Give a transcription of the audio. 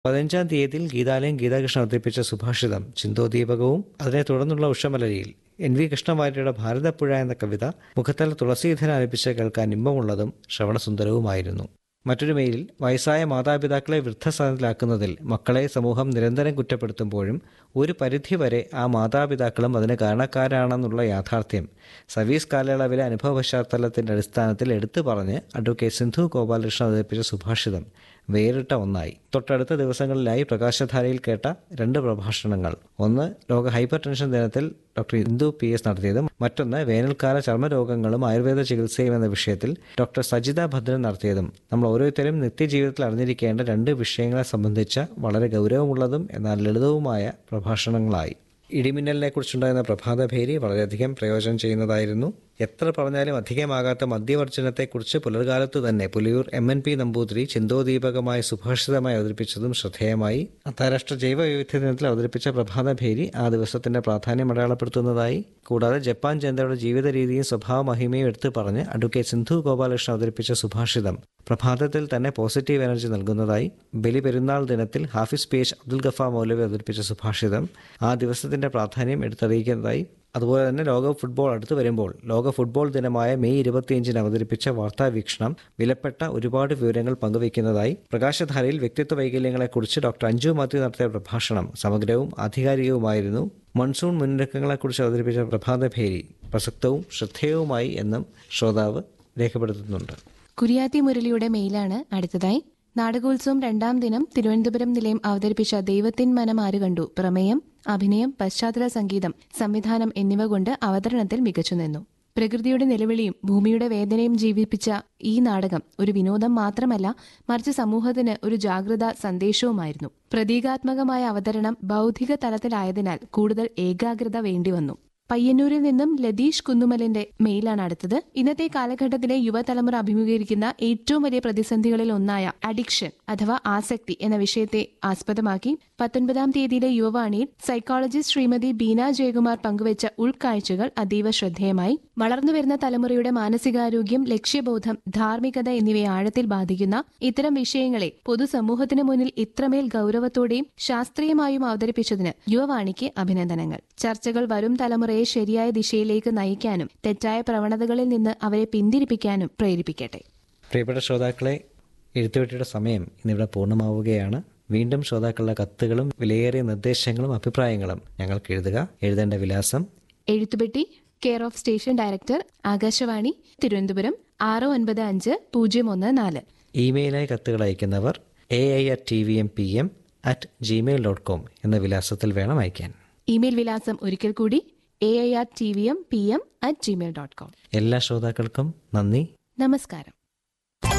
15-ാം തീയതിയിൽ ഗീതാലയം ഗീതാകൃഷ്ണൻ അവതരിപ്പിച്ച സുഭാഷിതം ചിന്തോദീപകവും അതിനെ തുടർന്നുള്ള ഉഷമലരിയിൽ NV കൃഷ്ണവാര്യരുടെ ഭാരതപ്പുഴ എന്ന കവിത മുഖത്തല തുളസീധരൻ ആലപിച്ച് കേൾക്കാൻ ഇമ്പമുള്ളതും ശ്രവണസുന്ദരവുമായിരുന്നു. മറ്റൊരു മെയിലിൽ വയസ്സായ മാതാപിതാക്കളെ വൃദ്ധസദനത്തിലാക്കുന്നതിൽ മക്കളെ സമൂഹം നിരന്തരം കുറ്റപ്പെടുത്തുമ്പോഴും ഒരു പരിധിവരെ ആ മാതാപിതാക്കളും അതിന് കാരണക്കാരാണെന്നുള്ള യാഥാർത്ഥ്യം സർവീസ് കാലയളവിലെ അനുഭവ പശ്ചാത്തലത്തിൻ്റെ അടിസ്ഥാനത്തിൽ എടുത്തു പറഞ്ഞ് അഡ്വക്കേറ്റ് സിന്ധു ഗോപാലകൃഷ്ണൻ അവതരിപ്പിച്ച സുഭാഷിതം വേറിട്ട ഒന്നായി. തൊട്ടടുത്ത ദിവസങ്ങളിലായി പ്രകാശധാരയിൽ കേട്ട 2 പ്രഭാഷണങ്ങൾ, ഒന്ന് ലോക ഹൈപ്പർ ടെൻഷൻ ദിനത്തിൽ ഡോക്ടർ ഇന്ദു PS നടത്തിയതും മറ്റൊന്ന് വേനൽക്കാല ചർമ്മരോഗങ്ങളും ആയുർവേദ ചികിത്സയും എന്ന വിഷയത്തിൽ ഡോക്ടർ സജിത ഭദ്രൻ നടത്തിയതും നമ്മൾ ഓരോരുത്തരും നിത്യജീവിതത്തിൽ അറിഞ്ഞിരിക്കേണ്ട 2 വിഷയങ്ങളെ സംബന്ധിച്ച വളരെ ഗൗരവമുള്ളതും എന്നാൽ ലളിതവുമായ പ്രഭാഷണങ്ങളായി. ഇടിമിന്നലിനെക്കുറിച്ചുണ്ടായിരുന്ന പ്രഭാതഭേരി വളരെയധികം പ്രയോജനം ചെയ്യുന്നതായിരുന്നു. എത്ര പറഞ്ഞാലും അധികമാകാത്ത മദ്യവർജനത്തെക്കുറിച്ച് പുലർകാലത്ത് തന്നെ പുലിയൂർ MNP നമ്പൂതിരി ചിന്തോദീപകമായ സുഭാഷിതമായി അവതരിപ്പിച്ചതും ശ്രദ്ധേയമായി. അന്താരാഷ്ട്ര ജൈവവൈവിധ്യ ദിനത്തിൽ അവതരിപ്പിച്ച പ്രഭാതഭേരി ആ ദിവസത്തിന്റെ പ്രാധാന്യം അടയാളപ്പെടുത്തുന്നതായി. കൂടാതെ ജപ്പാൻ ജനതയുടെ ജീവിത രീതിയും സ്വഭാവ മഹിമയും എടുത്തു പറഞ്ഞ് അഡ്വക്കേറ്റ് സിന്ധു ഗോപാലകൃഷ്ണൻ അവതരിപ്പിച്ച സുഭാഷിതം പ്രഭാതത്തിൽ തന്നെ പോസിറ്റീവ് എനർജി നൽകുന്നതായി. ബലിപെരുന്നാൾ ദിനത്തിൽ ഹാഫിസ് PH അബ്ദുൽ ഗഫാർ മൗലവി അവതരിപ്പിച്ച സുഭാഷിതം ആ ദിവസത്തിന്റെ പ്രാധാന്യം എടുത്തറിയിക്കുന്നതായി. അതുപോലെ തന്നെ ലോക ഫുട്ബോൾ അടുത്തു വരുമ്പോൾ ലോക ഫുട്ബോൾ ദിനമായ മെയ് 25-ന് അവതരിപ്പിച്ച വാർത്താ വീക്ഷണം വിലപ്പെട്ട ഒരുപാട് വിവരങ്ങൾ പങ്കുവയ്ക്കുന്നതായി. പ്രകാശധാരയിൽ വ്യക്തിത്വ വൈകല്യങ്ങളെക്കുറിച്ച് ഡോക്ടർ അഞ്ജു മാത്യു നടത്തിയ പ്രഭാഷണം സമഗ്രവും ആധികാരികവുമായിരുന്നു. മൺസൂൺ മുന്നൊരുക്കങ്ങളെക്കുറിച്ച് അവതരിപ്പിച്ച പ്രഭാതഭേരി പ്രസക്തവും ശ്രദ്ധേയവുമായി എന്നും ശ്രോതാവ് രേഖപ്പെടുത്തുന്നുണ്ട്. കുര്യാത്തി മുരളിയുടെ മെയിലാണ് അടുത്തതായി. നാടകോത്സവം 2ാം ദിനം തിരുവനന്തപുരം നിലയം അവതരിപ്പിച്ച ദൈവത്തിൻ മനം ആര് കണ്ടു പ്രമേയം, അഭിനയം, പശ്ചാത്തല സംഗീതം, സംവിധാനം എന്നിവ കൊണ്ട് അവതരണത്തിൽ മികച്ചു നിന്നു. പ്രകൃതിയുടെ നിലവിളിയും ഭൂമിയുടെ വേദനയും ജീവിപ്പിച്ച ഈ നാടകം ഒരു വിനോദം മാത്രമല്ല, മറിച്ച് സമൂഹത്തിന് ഒരു ജാഗ്രതാ സന്ദേശവുമായിരുന്നു. പ്രതീകാത്മകമായ അവതരണം ബൗദ്ധിക തലത്തിലായതിനാൽ കൂടുതൽ ഏകാഗ്രത വേണ്ടിവന്നു. പയ്യന്നൂരിൽ നിന്നും ലതീഷ് കുന്നുമലിന്റെ മെയിലാണ് അടുത്തത്. ഇന്നത്തെ കാലഘട്ടത്തിലെ യുവതലമുറ അഭിമുഖീകരിക്കുന്ന ഏറ്റവും വലിയ പ്രതിസന്ധികളിൽ ഒന്നായ അഡിക്ഷൻ അഥവാ ആസക്തി എന്ന വിഷയത്തെ ആസ്പദമാക്കി 19-ാം തീയതിയിലെ യുവവാണിയിൽ സൈക്കോളജിസ്റ്റ് ശ്രീമതി ബീന ജയകുമാർ പങ്കുവച്ച ഉൾക്കാഴ്ചകൾ അതീവ ശ്രദ്ധേയമായി. വളർന്നുവരുന്ന തലമുറയുടെ മാനസികാരോഗ്യം, ലക്ഷ്യബോധം, ധാർമ്മികത എന്നിവയെ ആഴത്തിൽ ബാധിക്കുന്ന ഇത്തരം വിഷയങ്ങളെ പൊതുസമൂഹത്തിന് മുന്നിൽ ഇത്രമേൽ ഗൌരവത്തോടെയും ശാസ്ത്രീയമായും അവതരിപ്പിച്ചതിന് യുവവാണിക്ക് അഭിനന്ദനങ്ങൾ. ചർച്ചകൾ വരും തലമുറയെ ശരിയായ ദിശയിലേക്ക് നയിക്കാനും തെറ്റായ പ്രവണതകളിൽ നിന്ന് അവരെ പിന്തിരിപ്പിക്കാനും പ്രേരിപ്പിക്കട്ടെ. പ്രിയപ്പെട്ട ശ്രോതാക്കളെ, എഴുത്തുപെട്ടിയുടെ സമയം ഇന്നിവിടെ പൂർണ്ണമാവുകയാണ്. വീണ്ടും ശ്രോതാക്കളുടെ കത്തുകളും വിലയേറിയ നിർദ്ദേശങ്ങളും അഭിപ്രായങ്ങളും ഞങ്ങൾക്ക് എഴുതുക. എഴുതേണ്ട വിലാസം: എഴുത്തുപെട്ടി, care of station director, Akashvani, Thiruvananthapuram 605014. ഇമെയിലായി കത്തുകൾ അയക്കുന്നവർ ai@tvmpm@gmail.com എന്ന വിലാസത്തിൽ വേണം അയക്കാൻ. ഇമെയിൽ വിലാസം ഒരിക്കൽ കൂടി ai@tvmpm@gmail.com. എല്ലാ ശ്രോതാക്കൾക്കും നന്ദി, നമസ്കാരം.